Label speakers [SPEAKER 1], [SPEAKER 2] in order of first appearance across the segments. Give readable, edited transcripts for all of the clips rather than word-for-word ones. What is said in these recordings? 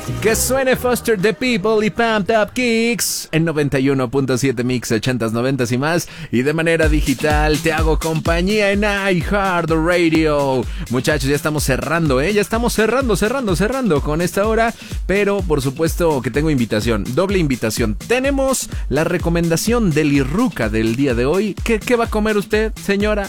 [SPEAKER 1] Que suene Foster the People y Pumped Up Kicks en 91.7 Mix 80s, 90s y más. Y de manera digital te hago compañía en iHeartRadio. Muchachos, ya estamos cerrando, ya estamos cerrando con esta hora. Pero por supuesto que tengo invitación, doble invitación. Tenemos la recomendación del Irruca del día de hoy. ¿Qué va a comer usted, señor?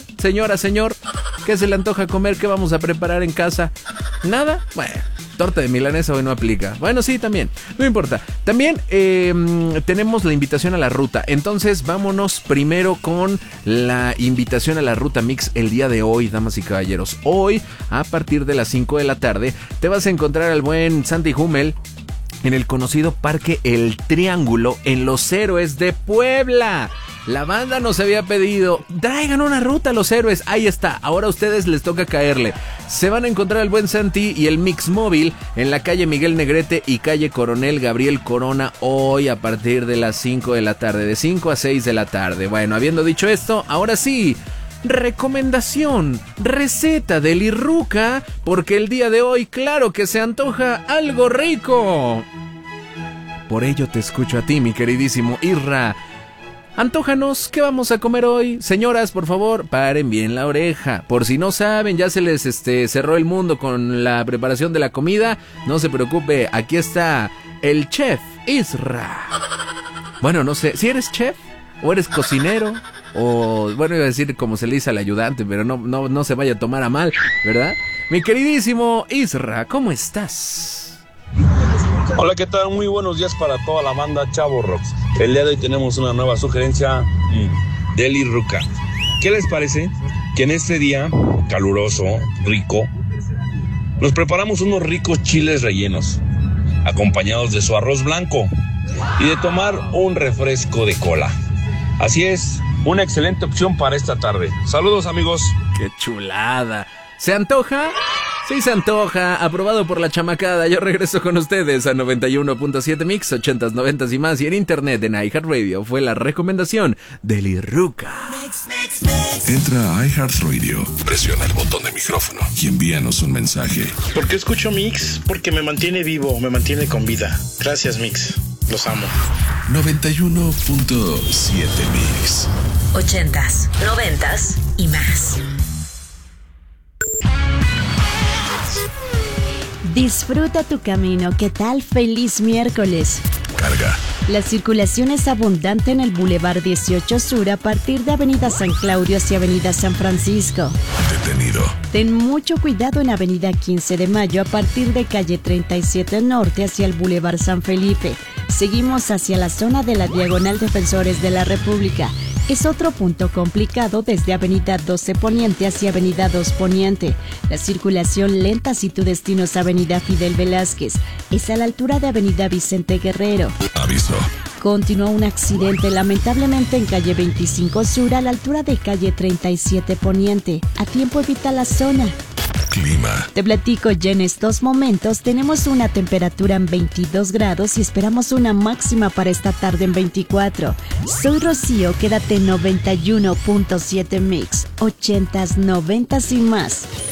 [SPEAKER 1] ¿Qué se le antoja comer? ¿Qué vamos a preparar en casa? ¿Nada? Bueno, torta de milanesa hoy no aplica. Bueno, sí, también, no importa. También tenemos la invitación a la ruta. Entonces vámonos primero con la invitación a la ruta Mix el día de hoy, damas y caballeros. Hoy, a partir de las 5 de la tarde, te vas a encontrar al buen Santi Hummel en el conocido Parque El Triángulo en Los Héroes de Puebla. La banda nos había pedido, traigan una ruta a Los Héroes. Ahí está, ahora a ustedes les toca caerle. Se van a encontrar el buen Santi y el Mix Móvil en la calle Miguel Negrete y calle Coronel Gabriel Corona, hoy a partir de las 5 de la tarde, de 5 a 6 de la tarde. Bueno, habiendo dicho esto, ahora sí, recomendación, receta del Irruca, porque el día de hoy, claro que se antoja algo rico. Por ello te escucho a ti, mi queridísimo Irra. Antójanos, ¿qué vamos a comer hoy? Señoras, por favor, paren bien la oreja. Por si no saben, ya se les cerró el mundo con la preparación de la comida. No se preocupe, aquí está el chef Isra. Bueno, no sé, si eres chef o eres cocinero o, bueno, iba a decir como se le dice al ayudante, pero no se vaya a tomar a mal, ¿verdad? Mi queridísimo Isra, ¿cómo estás?
[SPEAKER 2] Hola, ¿qué tal? Muy buenos días para toda la banda Chavo Rocks. El día de hoy tenemos una nueva sugerencia del Irruca. ¿Qué les parece que en este día caluroso, rico, nos preparamos unos ricos chiles rellenos, acompañados de su arroz blanco y de tomar un refresco de cola? Así es, una excelente opción para esta tarde. Saludos, amigos.
[SPEAKER 1] ¡Qué chulada! ¿Se antoja? Sí, se antoja, aprobado por la chamacada. Yo regreso con ustedes a 91.7 Mix, 80s, 90s y más. Y en internet, en iHeartRadio, fue la recomendación del Irruca.
[SPEAKER 3] Entra a iHeartRadio, presiona el botón de micrófono y envíanos un mensaje.
[SPEAKER 4] ¿Por qué escucho Mix? Porque me mantiene vivo, me mantiene con vida. Gracias, Mix. Los amo.
[SPEAKER 3] 91.7 Mix.
[SPEAKER 5] 80s, 90s y más.
[SPEAKER 6] Disfruta tu camino. ¿Qué tal? Feliz miércoles.
[SPEAKER 3] Carga.
[SPEAKER 6] La circulación es abundante en el Boulevard 18 Sur a partir de Avenida San Claudio hacia Avenida San Francisco.
[SPEAKER 3] Detenido.
[SPEAKER 6] Ten mucho cuidado en Avenida 15 de Mayo a partir de calle 37 Norte hacia el Boulevard San Felipe. Seguimos hacia la zona de la Diagonal Defensores de la República. Es otro punto complicado desde Avenida 12 Poniente hacia Avenida 2 Poniente. La circulación lenta si tu destino es Avenida Fidel Velázquez. Es a la altura de Avenida Vicente Guerrero.
[SPEAKER 3] Aviso.
[SPEAKER 6] Continúa un accidente lamentablemente en calle 25 Sur a la altura de calle 37 Poniente. A tiempo evita la zona.
[SPEAKER 3] Clima.
[SPEAKER 6] Te platico, ya en estos momentos tenemos una temperatura en 22 grados y esperamos una máxima para esta tarde en 24. Soy Rocío, quédate en 91.7 Mix, 80s, 90s y más.